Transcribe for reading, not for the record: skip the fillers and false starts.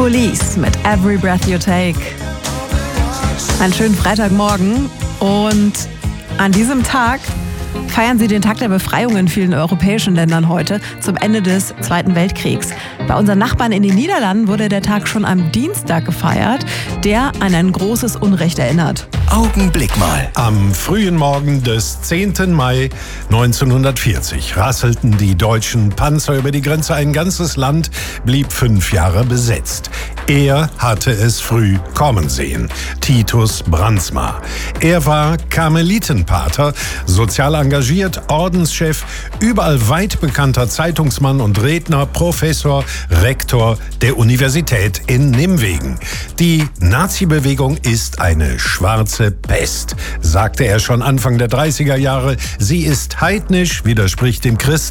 Police mit Every Breath You Take. Einen schönen Freitagmorgen und an diesem Tag feiern sie den Tag der Befreiung in vielen europäischen Ländern heute zum Ende des Zweiten Weltkriegs. Bei unseren Nachbarn in den Niederlanden wurde der Tag schon am Dienstag gefeiert, der an ein großes Unrecht erinnert. Augenblick mal. Am frühen Morgen des 10. Mai 1940 rasselten die deutschen Panzer über die Grenze. Ein ganzes Land blieb 5 Jahre besetzt. Er hatte es früh kommen sehen. Titus Brandsma. Er war Karmelitenpater, sozial engagiert, Ordenschef, überall weit bekannter Zeitungsmann und Redner, Professor, Rektor der Universität in Nimwegen. Die Nazi-Bewegung ist eine schwarze Pest, sagte er schon Anfang der 30er Jahre. Sie ist heidnisch, widerspricht dem Christentum.